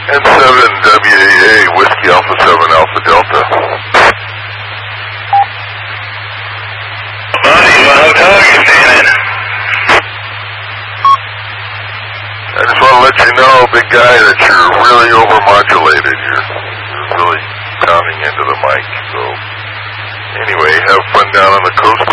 N7WAA, Whiskey Alpha 7 Alpha Delta. Buddy, what hotel are you staying in? I just want to let you know, big guy, that you're really overmodulated. You're really pounding into the mic. So, anyway, have fun down on the coast